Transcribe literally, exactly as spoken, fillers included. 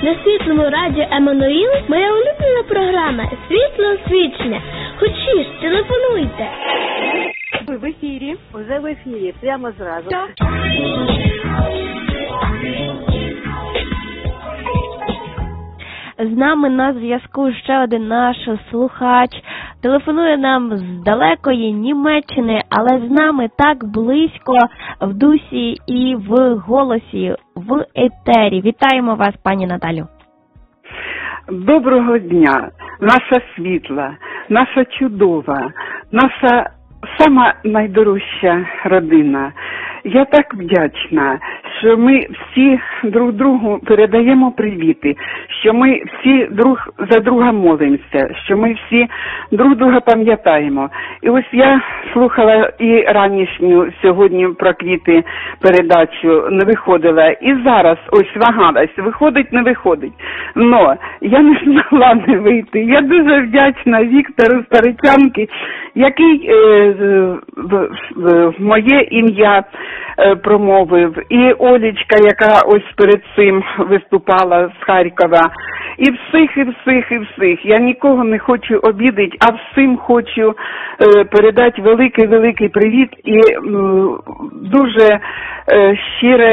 На світлому радіо Еммануїл моя улюблена програма «Світло освічення». Хочеш, телефонуйте. Ви в ефірі. Уже в ефірі, прямо зразу. З нами на зв'язку ще один наш слухач. Телефонує нам з далекої Німеччини, але з нами так близько в дусі і в голосі, в етері. Вітаємо вас, пані Наталю. Доброго дня, наша світла, наша чудова, наша сама найдорожча родина. Я так вдячна, що ми всі друг другу передаємо привіти, що ми всі друг за друга молимося, що ми всі друг друга пам'ятаємо. І ось я слухала і ранішню сьогодні про квіти передачу, не виходила. І зараз ось вагалась, виходить, не виходить. Но я не змогла не вийти. Я дуже вдячна Віктору Старичанки, який е, в, в, в моє ім'я промовив, і Олічка, яка ось перед цим виступала з Харкова, і всіх, і всіх, і всіх. Я нікого не хочу обідати, а всім хочу е, передати великий-великий привіт і м, дуже е, щире